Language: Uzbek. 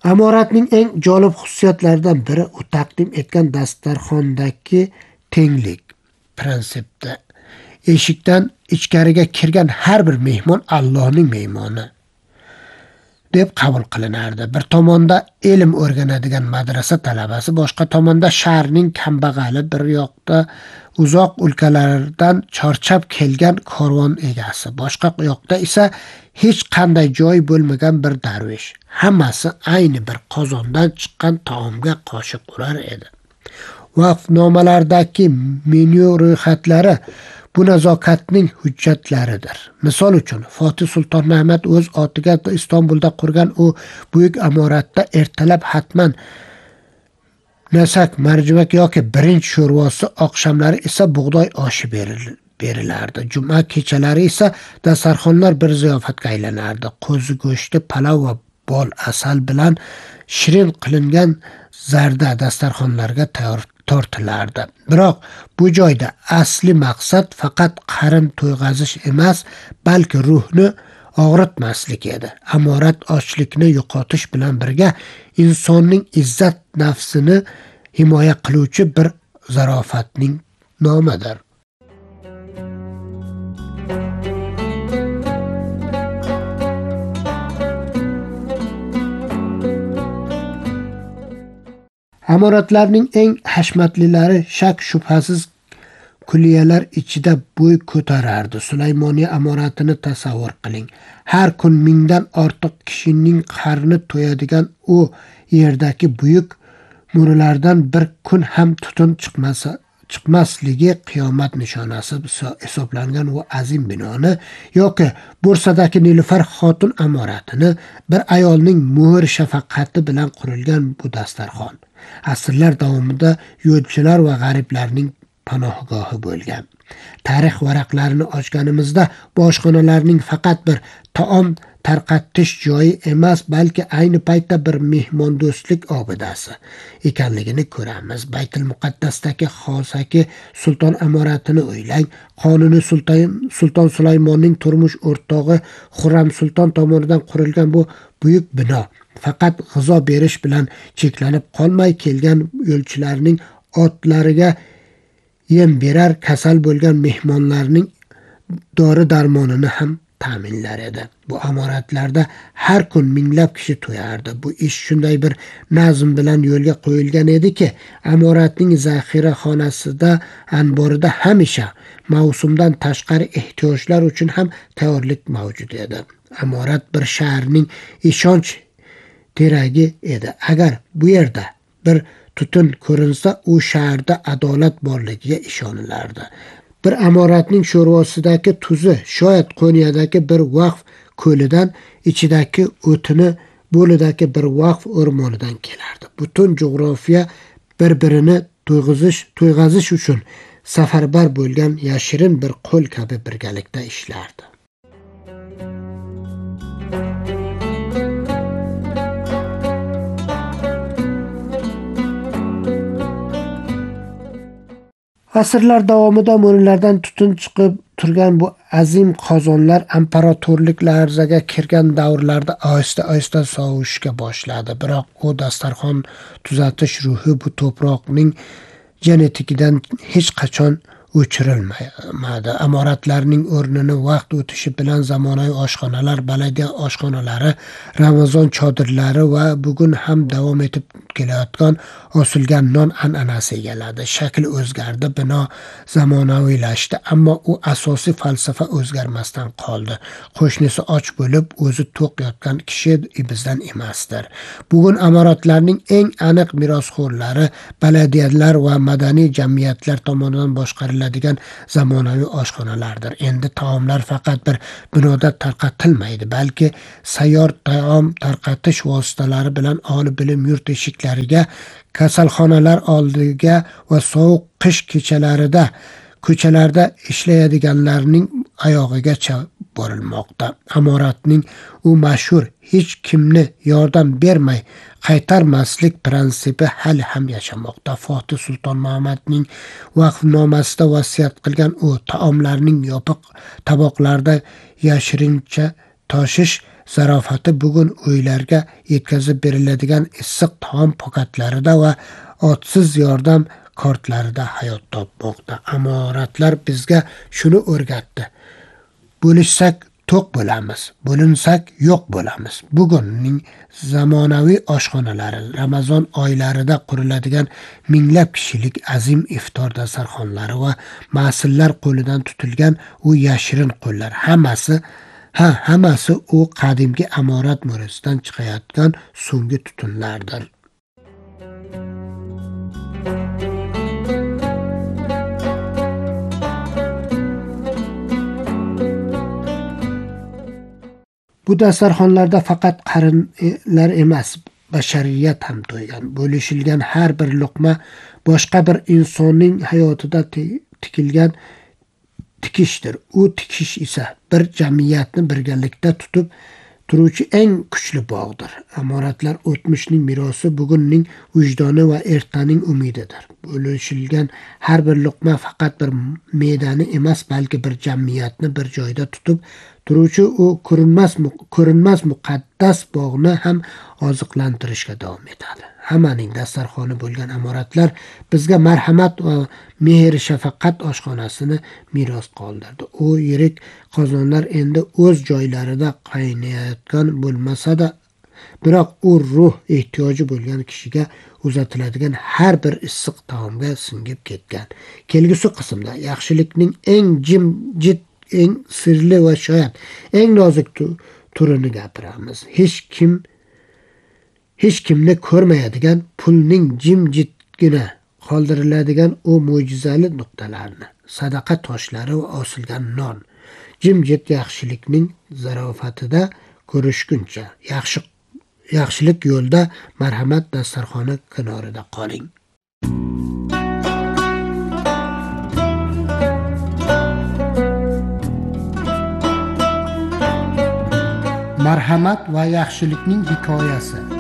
Amoratning eng jolib xususiyatlaridan biri u taqdim etgan dasturxondagi tenglik prinsipida. Eshikdan ichkariga kirgan har bir mehmon Allohning mehmoni deb qabul qilinardi. Bir tomonda ilm o'rganadigan madrasa talabasi, boshqa tomonda shaharning kambag'ali, bir yoqda uzoq o'lkalardan charchab kelgan karvon egasi, boshqa yoqda esa hech qanday joy bo'lmagan bir darvish. Hammasi ayni bir qozondan chiqqan taomga qoshiq urar edi. Vaqfnomalardagi menyu ro'yxatlari bu nazokatning hujjatlaridir. Misol uchun, Fatih Sulton Mehmet o'z otiga Istanbulda qurgan u buyuk amoratda ertalab hatman nasak, marjimak yoki birinch sho'rvosi, oqshomlari esa bug'doy oshi berilardi. Juma kechalari esa dasturxonlar bir ziyofatga aylanardi. Qo'zi go'shti, palov va bol asal bilan shirin qilingan zarda dasturxonlarga tortilardi. Biroq bu joyda asli maqsad faqat qarin to'yg'azish emas, balki ruhni og'ritmaslik edi. Amorat ochlikni yo'qotish bilan birga insonning izzat nafsini himoya qiluvchi bir zarofatning nomidir. Amoratlarning eng hashmatlilari shak shubhasiz kulliyalar ichida bo'y ko'tarardi. Sulaymoniya amoratini tasavvur qiling. Har kun mingdan ortiq kishining qarni to'yadigan u yerdagi buyuk mo'rilardan bir kun ham tutun chiqmasligi qiyomat nishonasi hisoblangan u azim binoni yoki Bursadagi Nilufar xotun amoratini, bir ayolning muhr shafaqati bilan qurilgan bu dasturxon asrlar davomida yo'lchilar va g'ariblarning panohgohi bo'lgan. Tarix varaqlarini ochganimizda bu oshxonalarning faqat bir taom tarqatish joyi emas, balki ayni paytda bir mehmondo'stlik obidasi ekanligini ko'ramiz. Baytul Muqaddasdagi Xosaki sulton amoratini o'ylang. Qonuni sulton Sulaymonning turmush o'rtog'i Xurram sulton tomonidan qurilgan bu buyuk bino faqat g'izo berish bilan cheklanib qolmay, kelgan yo'lchilarning otlariga yem berar, kasal bo'lgan mehmonlarning dori darmonini ham ta'minlar edi. Bu amoratlarda har kun minglab kishi to'yardi. Bu ish shunday bir nazm bilan yo'lga qo'yilgan ediki, amoratning zaxiraxonasida, anborida hamisha mavsumdan tashqari ehtiyojlar uchun ham tayyorlik mavjud edi. Amorat bir shaharning ishonch teragi edi. Agar bu yerda bir tutun ko'rinsa, u shaharda adolat borligiga ishonilardi. Bir amoratning sho'rvosidagi tuzi shoyat Qo'niyadagi bir vaqf ko'lidan, ichidagi o'tini Bo'lidagi bir vaqf o'rmonidan kelardi. Butun jo'g'rofiya bir-birini to'yg'azish uchun safarbar bo'lgan yashirin bir qo'l kabi birgalikda ishlardi. Asrlar davomida mo'rinlardan tutun chiqib turgan bu azim qozonlar imperatorlik larzaga kirgan davrlarda ohista sovishga boshladi. Biroq u dasturxon tuzatish ruhi bu to'proqning genetikidan hech qachon o'chirilmadi. Amoratlarning o'rnini vaqt o'tishi bilan zamonaviy oshxonalar, baladiya oshxonalari, Ramazon chodirlari va bugun ham davom etib kelayotgan osilgan non an'anasi egalladi. Shakl o'zgardi, bino zamonaviylashdi, ammo u asosiy falsafa o'zgarmasdan qoldi. Qo'shnisi och bo'lib, o'zi to'q yotgan kishi bizdan emasdir. Bugun amoratlarning eng aniq merosxo'rlari baladiyalar va madaniy jamiyatlar tomonidan boshqariladigan zamonaviy oshxonalardir. Endi taomlar faqat bir binoda tarqatilmaydi, balki sayyor taom tarqatish vositalari bilan oliy bilim yurt eshiklariga, kasalxonalar oldiga va sovuq qish kechalarida ko'chalarda ishlaydiganlarning oyog'igacha borilmoqda. Amoratning u mashhur hech kimni yordam bermay qaytarmaslik prinsipi hali ham yashamoqda. Fatih Sulton Mehmetning vaqfnomasida vasiyat qilgan u taomlarning yopiq taboqlarda yashirincha toshish zarofati bugun uylarga yetkazib beriladigan issiq taom paketlarida va odsiz yordam kartlarida hayot topmoqda. Amoratlar bizga shuni o'rgatdi: bo'lishsak to'q bo'lamiz, bo'linsak yo'q bo'lamiz. Bugunning zamonaviy oshxonalari Ramazon oylarida quriladigan minglab kishilik azim iftor dasturxonlari va mas'ullar qo'lidan tutilgan u yashirin qo'llar hammasi u qadimgi amorat mo'rasidan chiqayotgan so'nggi tutunlardir. Bu dasturxonlarda faqat qarinlar emas, bashariyat ham to'ygan. Bo'lishilgan har bir luqma boshqa bir insonning hayotida tikilgan tikishdir. U tikish esa bir jamiyatni birgalikda tutib turuvchi eng kuchli bog'dir. Amoratlar o'tmishning merosi, bugunning vijdoni va ertaning umididir. Bo'lishilgan har bir luqma faqat bir me'dani emas, balki bir jamiyatni bir joyda tutib turuvchi u ko'rinmas muqaddas bog'ni ham oziqlantirishga davom etadi. Hammaning dasturxoni bo'lgan amoratlar bizga marhamat va mehr shafaqat oshxonasini meros qoldirdi. U yirik qozonlar endi o'z joylarida qaynayotgan bo'lmasa-da, biroq u ruh ehtiyoji bo'lgan kishiga uzatiladigan har bir issiq taomga singib ketgan. Kelgusi qismda yaxshilikning eng jimjit, eng sirli va shoyat eng nozik turini gapiramiz. Hech kimni ko'rmaydigan, pulning jimjitgina qoldiriladigan o mo'jizali nuqtalarni, sadaqa toshlari va osilgan non, jimjit yaxshilikning zarofatida ko'rishguncha, yaxshilik yo'lda, marhamat dasturxoni kinorida qoling. Marhamat va yaxshilikning hikoyasi.